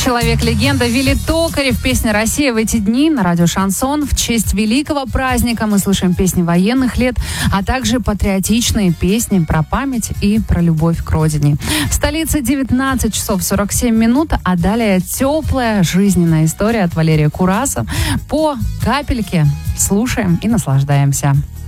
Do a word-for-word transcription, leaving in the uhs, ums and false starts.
Человек-легенда Вилли Токарев. Песня «Россия» в эти дни на радио «Шансон». В честь великого праздника мы слушаем песни военных лет, а также патриотичные песни про память и про любовь к родине. В столице девятнадцать часов сорок семь минут, а далее теплая жизненная история от Валерия Кураса. По капельке слушаем и наслаждаемся.